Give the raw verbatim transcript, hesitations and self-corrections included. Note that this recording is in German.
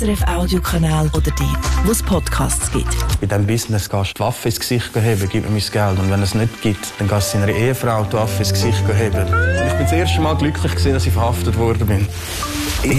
S R F-Audiokanal oder dort, wo es Podcasts gibt. In diesem Business gehst du die Waffe ins Gesicht heben, gib mir mein Geld. Und wenn es nicht gibt, dann gehst du seiner Ehefrau die Waffe ins Gesicht heben. Und ich bin das erste Mal glücklich gewesen, dass ich verhaftet worden bin.